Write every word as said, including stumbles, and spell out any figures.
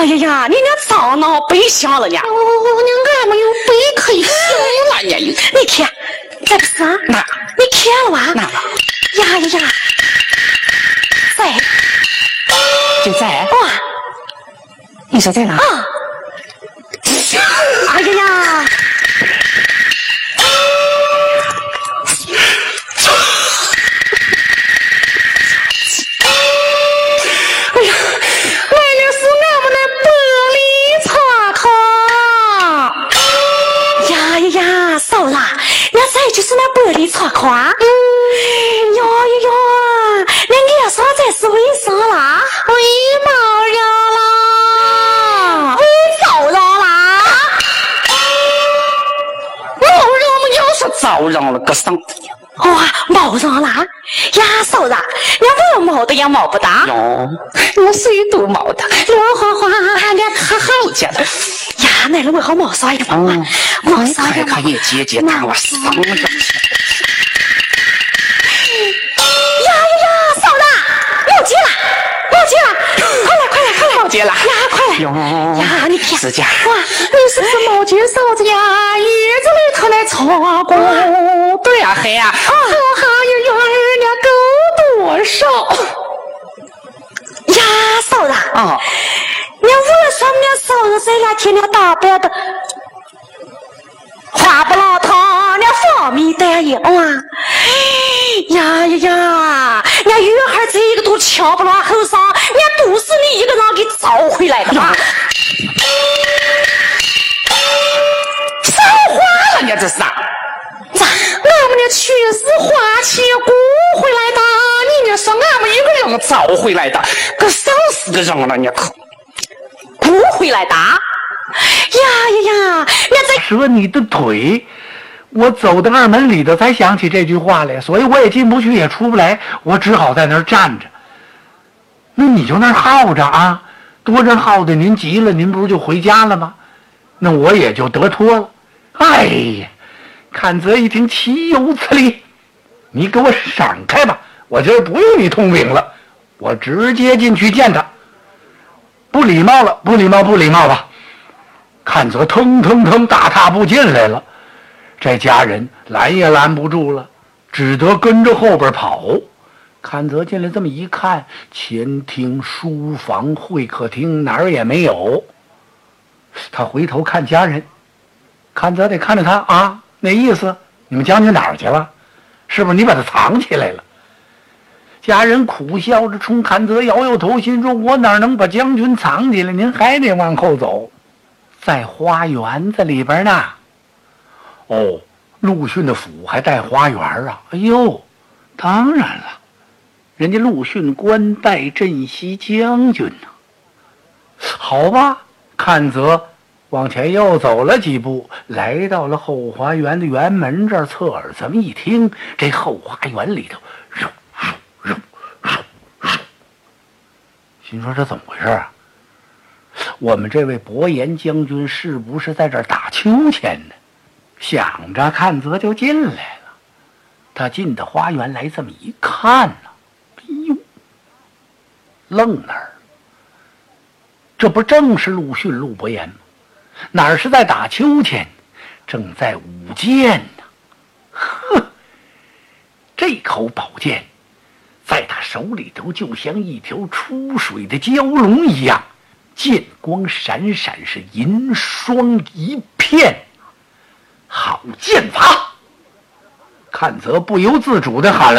呀呀，你那早脑背想了呀！ 我我你俺没有背可以想了呀！ 你看，这不是啊？ 哪？ 你看了哇？ 哪？ 呀呀呀！在， 就在哇！ 你说在哪？ 啊！哎呀呀！哎呀，来的是俺们的玻璃擦筐。呀呀呀，嫂子，那这就是那玻璃擦筐。嗯，哟哟哟，那你说这是为啥啦？为毛人啦？为早人啦？ 毛人们要是早让了个嗓子。 哇，毛上啦呀，嫂子，你我毛的也毛不大哟，我谁都毛的， 乱花花， 俺可好见了呀，那了我好毛少一点嘛，毛少一点嘛， 快快也姐姐看我嗓子。 呀呀呀，嫂子，要接了，要接了，快来快来快来， 要接了呀，快来呀，你看， 是家哇，你是不是毛姐嫂子呀？叶子里头来擦过。 对呀，黑呀， 好好有园儿那够多少呀，嫂子啊！ 你为什么嫂子这两天你打扮的花不老汤，你方米带油啊？呀呀呀！你女孩这个都瞧不拉后上，你都是你一个人给找回来的吧？ 烧花了，你这是啊？ 咋？俺们的全是花钱雇回来的，你你说俺们一个人找回来的，可烧死个人了，你可雇回来的？呀呀呀！你这折你的腿！我走到二门里头才想起这句话来，所以我也进不去也出不来，我只好在那儿站着。那你就那儿耗着啊，多人耗的，您急了，您不是就回家了吗？那我也就得脱了。哎呀！阚泽一听，岂有此理！你给我闪开吧，我今儿不用你通禀了，我直接进去见他。不礼貌了，不礼貌，不礼貌吧！阚泽腾腾腾大踏步进来了，这家人拦也拦不住了，只得跟着后边跑。阚泽进来这么一看，前厅、书房、会客厅哪儿也没有。他回头看家人，阚泽得看着他啊。那意思，你们将军哪儿去了？是不是你把他藏起来了？家人苦笑着冲阚泽摇摇头，心说：“我哪能把将军藏起来？您还得往后走，在花园子里边呢。”哦，陆逊的府还带花园啊？哎呦，当然了，人家陆逊官带镇西将军呢。好吧，阚泽往前又走了几步，来到了后花园的园门这儿，侧耳这么一听，这后花园里头，肉肉肉肉肉，心说这怎么回事啊？我们这位伯颜将军是不是在这儿打秋千呢？想着，阚泽就进来了。他进到花园来，这么一看呢，哎呦，愣那儿。这不正是陆逊陆伯颜吗？哪是在打秋千，正在舞剑呢。呵，这口宝剑在他手里头就像一条出水的蛟龙一样，剑光闪闪，是银霜一片。好剑法！阚泽不由自主地喊了